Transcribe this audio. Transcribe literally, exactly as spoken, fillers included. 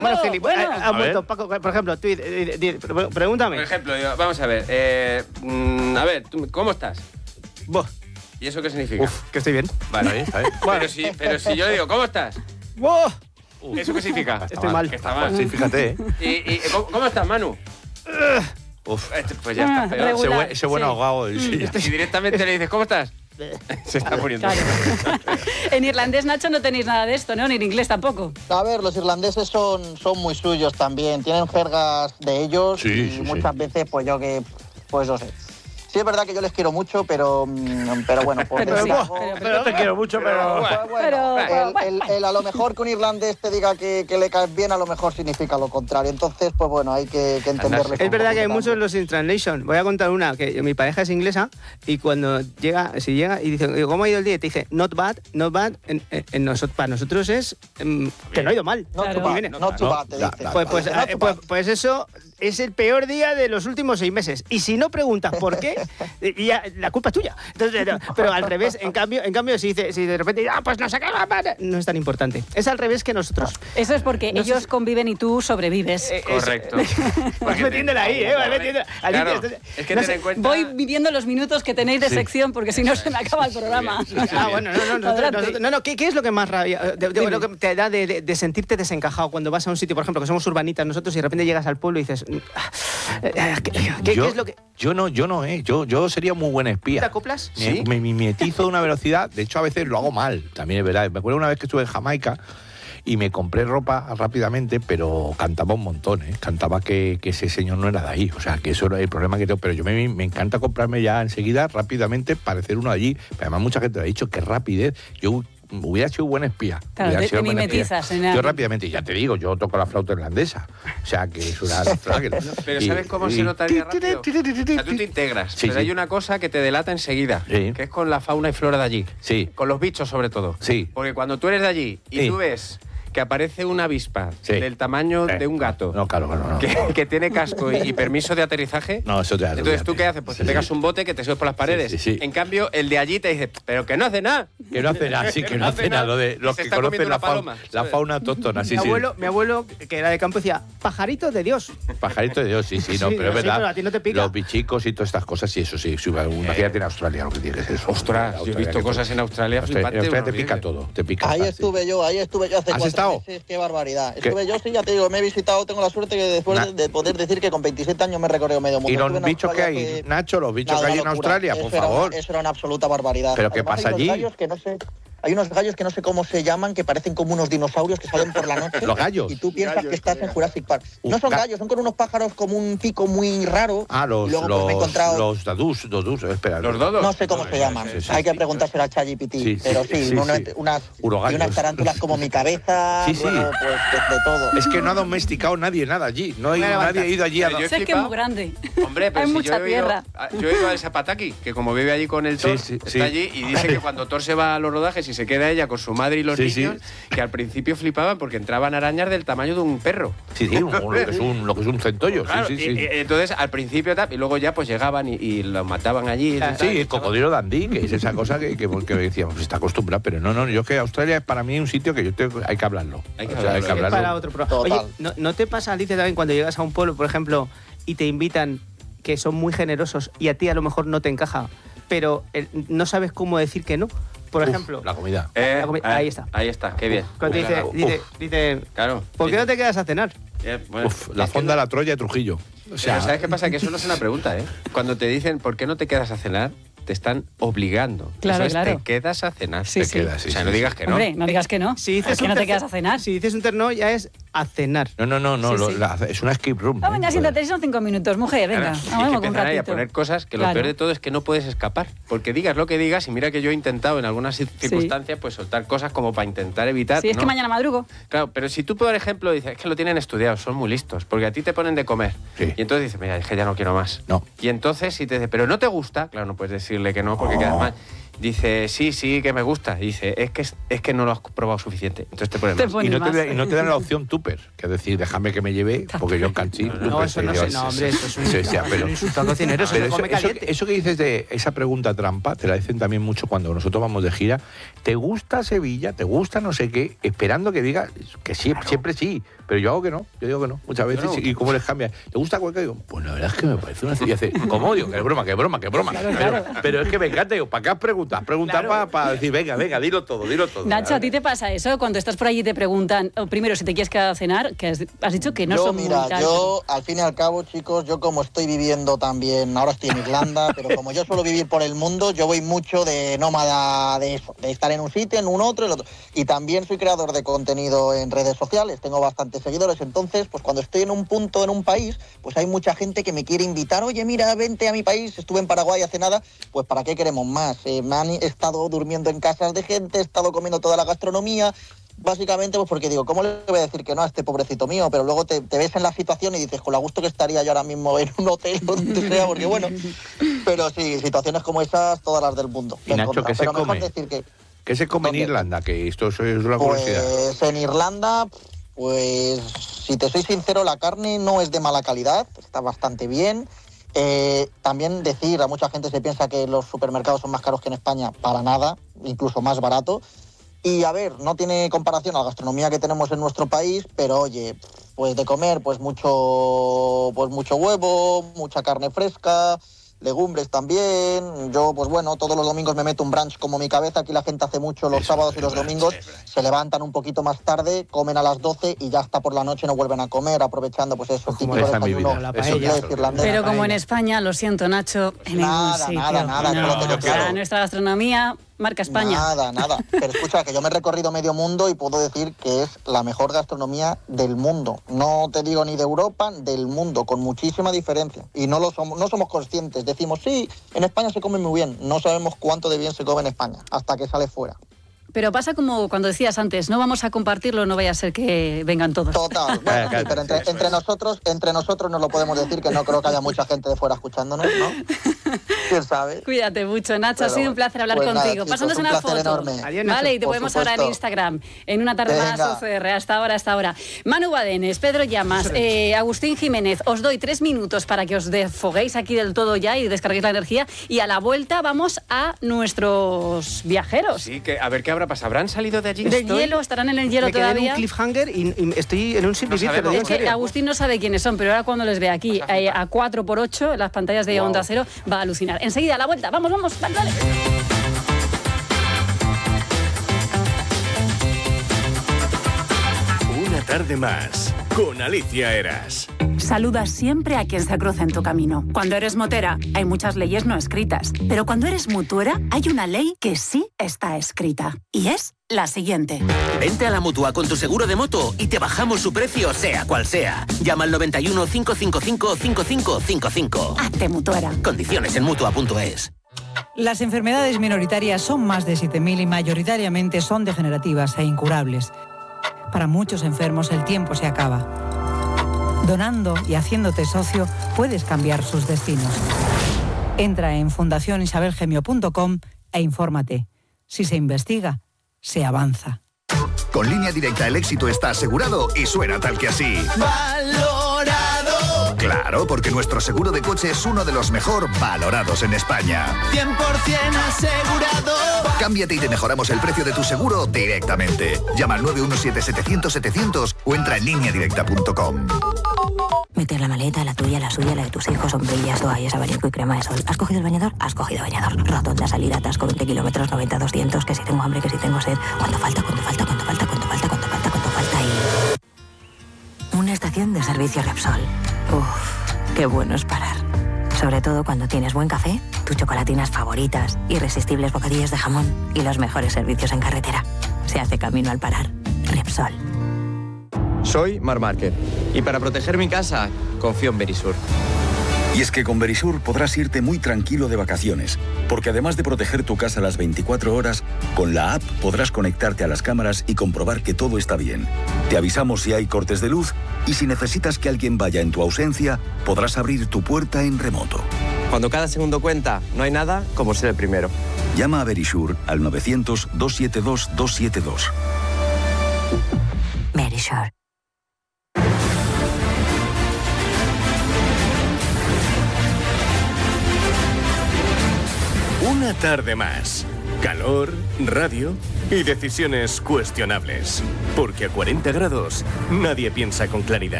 Bueno, Oh, Felipe, bueno. ha, ha vuelto Paco, por ejemplo, tú, eh, eh, pregúntame. Por ejemplo, yo- vamos a ver. Eh, mm, a ver, ¿tú- ¿cómo estás? Buah, ¿Y eso qué significa? uf, que estoy bien. Vale. Ahí, ahí. Pero, si, pero si yo le digo, ¿cómo estás? Buah, ¿Eso qué significa? estoy mal. Que está mal. Sí, fíjate, ¿eh? ¿Y, y ¿cómo, cómo estás, Manu? Uf. Este, Pues ya está Ah, peor. regular. Ese buen, ese buen Sí. ahogado. Sí. Y directamente le dices, ¿cómo estás? Se está poniendo. Claro. En irlandés, Nacho, no tenéis nada de esto, ¿no? Ni en inglés tampoco. A ver, los irlandeses son, son muy suyos también, tienen jergas de ellos Sí, y sí, muchas sí. veces pues yo que, pues no sé. Sí es verdad que yo les quiero mucho, pero, mm, pero bueno, por Pero decir sí, algo- pero- pero no te quiero mucho, pero... Pues bueno, Pero- el, bueno, el- el a lo mejor que un irlandés te diga que, que le caes bien, a lo mejor significa lo contrario. Entonces, pues bueno, hay que, que entenderles. Es un verdad que hay poquito muchos también. los in translation. Voy a contar una, que mi pareja es inglesa y cuando llega, si llega y dice, ¿cómo ha ido el día? Y te dice, not bad, not bad, en, en, en nosotros, para nosotros es mm, que no ha ido mal. No Claro. too bad, Viene. not too bad, te Da- dice. da- Pues, pues, Not eh, too pues, bad. pues eso es el peor día de los últimos seis meses. Y si no preguntas por qué, y ya, la culpa es tuya. Entonces, no, pero al revés, en cambio, en cambio si, dice, si de repente, ah, pues no sé qué, no es tan importante. Es al revés que nosotros. Eso es porque No sé ellos si- conviven y tú sobrevives. Eh, es- Correcto. Vas metiéndola ahí, ¿eh? Vas metiéndola. Claro, Alicia, es que no ten sé- en cuenta... Voy midiendo los minutos que tenéis de sección porque si no se me acaba el programa. Ah, bueno, no, no, nosotros- Adelante. nosotros- no, no, ¿qué, qué es lo que más rabia, de- de- lo que te da de, de- de sentirte desencajado cuando vas a un sitio, por ejemplo, que somos urbanitas nosotros y de repente llegas al pueblo y dices, ah, eh, ¿qué, qué- qué yo, es lo que yo no, yo no, ¿eh? Yo, yo sería muy buen te espía. acoplas? Me, me mimetizo de una velocidad, de hecho a veces lo hago mal, también es verdad. Me acuerdo una vez que estuve en Jamaica y me compré ropa rápidamente, pero cantaba un montón, ¿eh? Cantaba que, que ese señor no era de ahí, o sea, que eso era el problema que tengo, pero yo me, me encanta comprarme ya enseguida, rápidamente, parecer uno de allí. Pero además mucha gente me ha dicho que rapidez, yo hubiera sido buen espía. Claro, Hubiera te- sido te buen espía. mimetizas en Yo alguien. rápidamente, ya te digo, yo toco la flauta irlandesa, o sea, que es una... Pero Y- ¿sabes cómo y- se notaría rápido? O sea, tú te integras, Sí, pero sí. hay una cosa que te delata enseguida, Sí. que es con la fauna y flora de allí. Sí. Con los bichos, sobre todo. Sí. Porque cuando tú eres de allí y Sí. tú ves que aparece una avispa Sí. del tamaño Eh, de un gato, No, claro, claro, no. que, que tiene casco y, y permiso de aterrizaje, No, eso te da. entonces ¿tú qué haces? Pues Sí, te pegas sí. un bote que te subes por las paredes. Sí, sí, sí. En cambio, el de allí te dice, pero que no hace nada. Que no hace nada, sí, que no hace nada. Lo de los Se que está conocen comiendo la, una paloma, fauna, la ¿sabes? fauna autóctona, sí, mi, sí. abuelo, mi abuelo, que era de campo, decía, pajaritos de Dios. Pajarito de Dios, sí, sí, no, Sí, pero es sí, verdad. pero a ti no te pica. Los bichicos y todas estas cosas, sí, eso sí. sí imagínate en Australia lo que tiene que ser eso. Ostras, yo he Australia, visto que cosas todo. en Australia Australia, en flipantes, Australia te horrible. pica todo, te pica. Ahí fácil. estuve yo, ahí estuve yo hace ¿Has cuatro estado? meses, qué barbaridad. ¿Qué? Estuve yo, sí, ya te digo, me he visitado, tengo la suerte que después Na- de, de poder decir que con veintisiete años me he recorrido medio mundo. ¿Y los Estuve en bichos que hay? Australia hace- Nacho, los bichos Nada, que hay una en locura. Australia, Eso por era una- favor. eso era una absoluta barbaridad. ¿Pero qué Además, pasa hay unos allí? gallos que no sé, hay unos gallos que no sé cómo se llaman, que parecen como unos dinosaurios que salen por la noche. ¿Los gallos? Y tú piensas que estás en Jurassic Park. Un No son ga- gallos, son con unos pájaros como un pico muy raro. Ah, los, Y luego, pues, me he los, encontrado- los dadús, dodús, espera. Los dodos. No sé cómo se llaman. sí, sí, Hay que sí. preguntárselo a ChatGPT. Sí, sí, pero sí, sí, una- sí. unas, Urogallos. y unas tarántulas como mi cabeza. Sí, sí. luego, pues, de, de todo. Es que no ha domesticado nadie nada allí. No hay, Voy a levantar. nadie ha ido allí a... Pero yo he Sé que es flipado. muy grande. Hombre, pero Hay si mucha yo he ido, tierra. a- yo he ido al Zapataki, que como vive allí con el Thor, Sí, sí, está sí. allí y dice que cuando Thor se va a los rodajes y se queda ella con su madre y los Sí, sí. niños, que al principio flipaban porque entraban arañas del tamaño de un perro. Sí, sí, un- lo, que es un, lo que es un centollo. Claro, sí, sí, y- sí. y- entonces al principio tal, y luego ya pues llegaban y, y los mataban allí. y tal, Sí, y el cocodrilo dandí, que es esa cosa que, que, que decíamos, está acostumbrado, pero no, no, yo que Australia es para mí un sitio que yo tengo, hay que hablarlo. Hay que O sea, hablarlo. Es para otro programa. Total. Oye, ¿no, ¿no te pasa, Alicia, también cuando llegas a un pueblo, por ejemplo, y te invitan, que son muy generosos y a ti a lo mejor no te encaja, pero eh, no sabes cómo decir que no? Por Uf, ejemplo, la comida. Eh, La comi- ah, ahí está. Ahí está, qué bien. cuando te dice, Uf. dice, dice, Claro. ¿por qué no te quedas a cenar? Eh, bueno, Uf, la es que fonda no- La Troya de Trujillo. O Pero sea, ¿sabes qué pasa? Que eso no es una pregunta, ¿eh? Cuando te dicen, ¿por qué no te quedas a cenar? Te están obligando. Claro, Eso es, claro. Te quedas a cenar. Sí, te sí. quedas, Sí, o sea, sí, no sí. digas que no. Hombre, no digas que no. Si dices Es que un no te tercer- quedas a cenar. Si dices un terno, ya es a cenar. no, no, no, no, Sí, lo- sí. la- es una escape room. Ah, ¿eh? venga, siéntate, son cinco minutos, mujer, venga. Claro, y Vamos hay que con un empezar ahí a ratito. poner cosas que lo Claro. peor de todo es que no puedes escapar. Porque digas lo que digas, y mira que yo he intentado en algunas circunstancias pues soltar cosas como para intentar evitar. Sí, es ¿no? que mañana madrugo. Claro, pero si tú, por ejemplo, dices, es que lo tienen estudiado, son muy listos, porque a ti te ponen de comer. Sí. Y entonces dices, mira, es que ya no quiero más. No. Y entonces, si te dice, pero no te gusta, claro, no puedes decirle que no, porque quedas mal. Dice, sí, sí, que me gusta. Y dice, es que, es que no lo has probado suficiente. Entonces te pones Te más. pones Y no, te, más. y no te dan la opción tupper, que es decir, déjame que me lleve, porque yo en canchín. No, tupper, eso no yo- sé, no, hombre, eso es un, Sí, sí, no, pero- un insulto al cocinero, eso Pero se eso, come eso, caliente. eso que dices de esa pregunta trampa, te la dicen también mucho cuando nosotros vamos de gira. ¿Te gusta Sevilla? ¿Te gusta no sé qué? Esperando que digas que sí, siempre sí. Pero yo hago que no, yo digo que no, muchas veces. No. ¿Y cómo les cambia? ¿Te gusta cualquiera? Digo, pues la verdad es que me parece una serie. ¿Cómo? Digo, que es broma, que es broma, que es broma. Claro, pero, claro. pero es que me encanta, digo, ¿para qué has preguntado? Preguntar Claro. para decir, venga, venga, dilo todo, dilo todo. Nacho, ¿a ti te pasa eso? Cuando estás por allí y te preguntan, oh, primero, si te quieres quedar a cenar, que has, has dicho que no yo, son mira, muy tal. yo, al fin y al cabo, chicos, yo como estoy viviendo también, ahora estoy en Irlanda, pero como yo suelo vivir por el mundo, yo voy mucho de nómada de eso, de estar en un sitio, en un otro, en el otro. Y también soy creador de contenido en redes sociales, tengo bastantes seguidores, entonces, pues cuando estoy en un punto, en un país, pues hay mucha gente que me quiere invitar, oye, mira, vente a mi país, estuve en Paraguay hace nada, pues ¿para qué queremos más? Eh, me han estado durmiendo en casas de gente, he estado comiendo toda la gastronomía. Básicamente, pues porque digo, ¿cómo le voy a decir que no a este pobrecito mío? Pero luego te, te ves en la situación y dices, con la gusto que estaría yo ahora mismo en un hotel o donde sea, porque bueno. Pero sí, situaciones como esas, todas las del mundo. Y Nacho, Contra. ¿qué se Pero mejor come? decir que, ¿Qué se come en ¿Dónde? Irlanda? Que esto es una curiosidad. pues en Irlanda, pues si te soy sincero, la carne no es de mala calidad, está bastante bien. Eh, también decir, a mucha gente se piensa que los supermercados son más caros que en España, para nada, incluso más barato. Y a ver, no tiene comparación a la gastronomía que tenemos en nuestro país, pero oye, pues de comer, pues mucho, pues mucho huevo, mucha carne fresca, legumbres también. Yo, pues bueno, todos los domingos me meto un brunch como mi cabeza. Aquí la gente hace mucho los Eso, sábados y el los brunch, domingos. el brunch. Se levantan un poquito más tarde, comen a las doce y ya hasta por la noche no vuelven a comer, aprovechando pues eso, Como típico esa es mi desayuno vida, la eso paella. inglés, irlandés. Pero como en paella. España, lo siento, Nacho, en Nada, ningún sitio. nada, nada, no, que lo tengo o sea, claro. nuestra gastronomía marca España. Nada, nada. Pero escucha, que yo me he recorrido medio mundo y puedo decir que es la mejor gastronomía del mundo. No te digo ni de Europa, del mundo, con muchísima diferencia. Y no lo somos, no somos conscientes. Decimos, sí, en España se come muy bien. No sabemos cuánto de bien se come en España, hasta que sale fuera. Pero pasa como cuando decías antes, no vamos a compartirlo, no vaya a ser que vengan todos. Total. Bueno, Claro, sí, pero entre, sí, eso entre es. nosotros, entre nosotros nos lo podemos decir, que no creo que haya mucha gente de fuera escuchándonos, ¿no? ¿Quién sabe? Cuídate mucho, Nacho. Ha Pero sido un bueno, placer hablar pues nada, contigo. chicos, Pasándonos un una placer foto. enorme. Adiós, Nacho. Vale, y te Por podemos ahora en supuesto. Instagram. En una tarde más Venga. U C R. Hasta ahora, hasta ahora. Manu Badenes, Pedro Llamas, eh, Agustín Jiménez. Os doy tres minutos para que os desfoguéis aquí del todo ya y descarguéis la energía. Y a la vuelta vamos a nuestros viajeros. Sí, que a ver qué habrá pasado. ¿Habrán salido de allí? Del Estoy- hielo, estarán en el hielo Me quedé en todavía. un cliffhanger y, y estoy en un sin No vivir, te lo sabemos. digo Es en que serio. Agustín no sabe quiénes son, pero ahora cuando les ve aquí Vamos a eh, flipar. a cuatro por ocho en las pantallas de Wow. Onda Cero, va a alucinar. Enseguida, a la vuelta. Vamos, vamos, dale, dale. Una tarde más con Alicia Eras. Saluda siempre a quien se cruza en tu camino. Cuando eres motera, hay muchas leyes no escritas. Pero cuando eres mutuera, hay una ley que sí está escrita. Y es la siguiente. Vente a la Mutua con tu seguro de moto y te bajamos su precio sea cual sea. Llama al noventa y uno, cinco cinco cinco, cinco cinco cinco cinco. Hazte mutuera. Condiciones en Mutua punto es. Las enfermedades minoritarias son más de siete mil y mayoritariamente son degenerativas e incurables. Para muchos enfermos el tiempo se acaba. Donando y haciéndote socio puedes cambiar sus destinos. Entra en fundación isabel gemio punto com e infórmate. Si se investiga, se avanza. Con Línea Directa el éxito está asegurado y suena tal que así. ¡Valorado! Claro, porque nuestro seguro de coche es uno de los mejor valorados en España. cien por ciento asegurado. Cámbiate y te mejoramos el precio de tu seguro directamente. Llama al nueve uno siete, setecientos, setecientos o entra en línea directa punto com. Meter la maleta, la tuya, la suya, la de tus hijos, sombrillas, toallas, abanico y crema de sol. ¿Has cogido el bañador? Has cogido bañador. Rotonda, salida, atasco, veinte kilómetros, noventa, doscientos, que si tengo hambre, que si tengo sed. ¿Cuánto falta? ¿Cuánto falta? ¿Cuánto falta? ¿Cuánto falta? ¿Cuánto falta? ¿Cuánto falta? Y... una estación de servicio Repsol. Uf, qué bueno es parar. Sobre todo cuando tienes buen café, tus chocolatinas favoritas, irresistibles bocadillos de jamón y los mejores servicios en carretera. Se hace camino al parar. Repsol. Soy Mar Márquez y para proteger mi casa confío en Verisur. Y es que con Verisur podrás irte muy tranquilo de vacaciones, porque además de proteger tu casa las veinticuatro horas, con la app podrás conectarte a las cámaras y comprobar que todo está bien. Te avisamos si hay cortes de luz y si necesitas que alguien vaya en tu ausencia, podrás abrir tu puerta en remoto. Cuando cada segundo cuenta, no hay nada como ser el primero. Llama a Verisur al novecientos, doscientos setenta y dos, doscientos setenta y dos. Verisur. Una tarde más calor, radio y decisiones cuestionables. Porque a cuarenta grados nadie piensa con claridad.